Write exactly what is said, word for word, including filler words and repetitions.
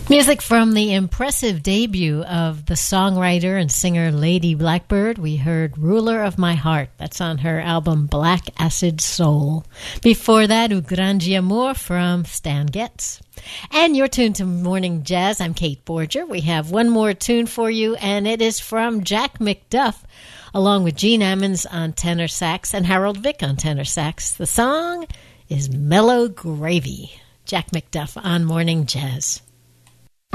Music from the impressive debut of the songwriter and singer Lady Blackbird. We heard Ruler of My Heart. That's on her album Black Acid Soul. Before that, O Grande Amor from Stan Getz. And you're tuned to Morning Jazz. I'm Kate Borger. We have one more tune for you, and it is from Jack McDuff, along with Gene Ammons on tenor sax and Harold Vick on tenor sax. The song is Mellow Gravy. Jack McDuff on Morning Jazz.